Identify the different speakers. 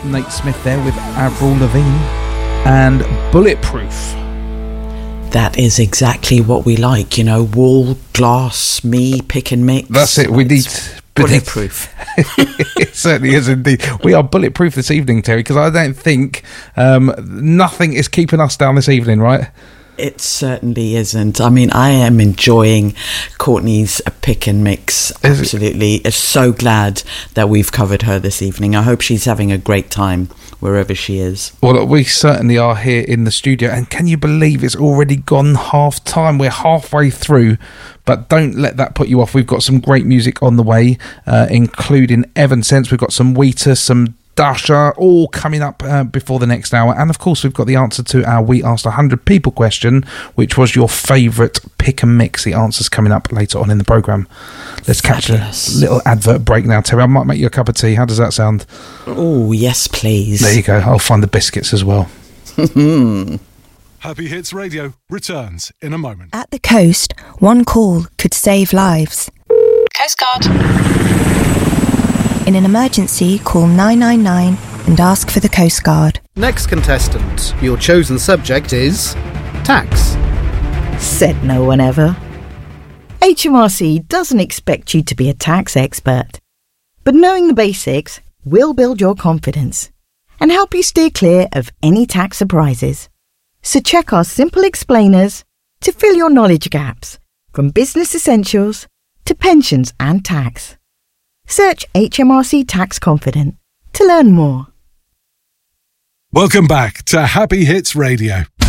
Speaker 1: Nate Smith there with Avril Lavigne and Bulletproof.
Speaker 2: That is exactly what we like, you know, wall, glass, me, pick and mix.
Speaker 1: That's it, we need...
Speaker 2: Bulletproof.
Speaker 1: It certainly is indeed. We are bulletproof this evening, Terry, because I don't think nothing is keeping us down this evening, right?
Speaker 2: It certainly isn't. I mean, I am enjoying Courtney's pick and mix. Absolutely. So glad that we've covered her this evening. I hope she's having a great time wherever she is.
Speaker 1: Well, we certainly are here in the studio. And can you believe it's already gone half time? We're halfway through. But don't let that put you off. We've got some great music on the way, including Evanescence. We've got some Wheater, some Dasha, all coming up before the next hour. And of course, we've got the answer to our We Asked 100 People question, which was your favourite pick and mix. The answer's coming up later on in the programme. Let's catch a little advert break now, Terry. I might make you a cup of tea. How does that sound?
Speaker 2: Oh, yes, please.
Speaker 1: There you go. I'll find the biscuits as well.
Speaker 3: Happy Hits Radio returns in a moment.
Speaker 4: At the coast, one call could save lives.
Speaker 5: Coast Guard.
Speaker 4: In an emergency, call 999 and ask for the Coast Guard.
Speaker 6: Next contestant, your chosen subject is tax.
Speaker 7: Said no one ever. HMRC doesn't expect you to be a tax expert, but knowing the basics will build your confidence and help you steer clear of any tax surprises. So check our simple explainers to fill your knowledge gaps, from business essentials to pensions and tax. Search HMRC Tax Confident to learn more.
Speaker 3: Welcome back to Happy Hits Radio